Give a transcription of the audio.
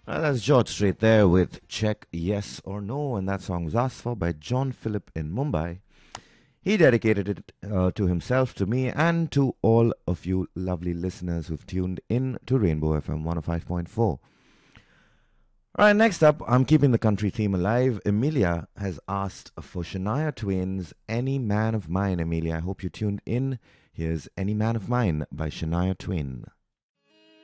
That's George Strait there with Check Yes or No, and that song was asked for by John Philip in Mumbai. He dedicated it to himself, to me, and to all of you lovely listeners who've tuned in to Rainbow FM 105.4. All right, next up, I'm keeping the country theme alive. Emilia has asked for Shania Twain's Any Man of Mine. Emilia, I hope you tuned in. Here's Any Man of Mine by Shania Twain.